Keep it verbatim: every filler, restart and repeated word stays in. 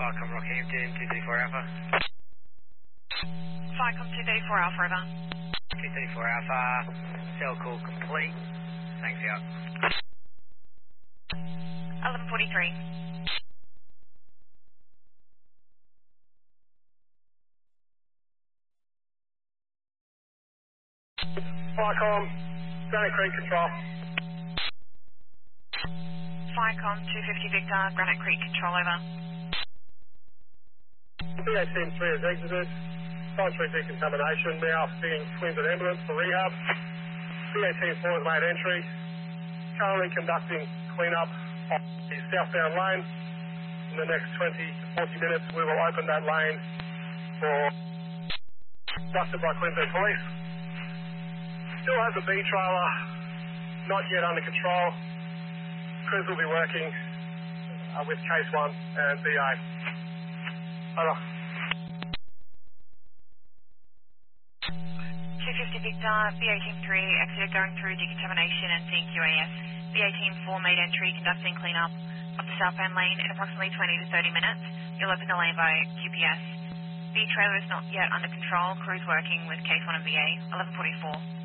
Falcon Rockhampton, two three four Alpha. Falcon two three four Alpha, over. two three four Alpha, cell call complete. Thanks, yeah. eleven forty-three. Falcon, Granite Creek Control. Falcon two fifty Victor, Granite Creek Control, over. B eighteen three has exited. Sign three decontamination. Now seeing Queensland Ambulance for rehab. B eighteen four has made entry. Currently conducting cleanup of the southbound lane. In the next twenty to forty minutes, we will open that lane for conducted by Queensland Police. Still has a B trailer, not yet under control. Crews will be working uh, with Case one and B A. Over. two fifty Victor, B eighteen three exited going through decontamination and seeing Q A S. B eighteen four made entry conducting cleanup of the southbound lane in approximately twenty to thirty minutes. You'll open the lane by Q P S. B trailer is not yet under control. Crews working with Case one and B A. eleven forty-four.